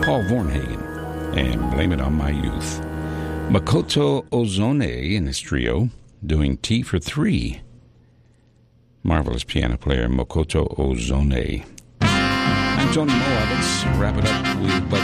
Paul Vornhagen, and Blame It on My Youth. Makoto Ozone in his trio, doing Tea for Three. Marvelous piano player Makoto Ozone. I'm Tony Moa. Let's wrap it up with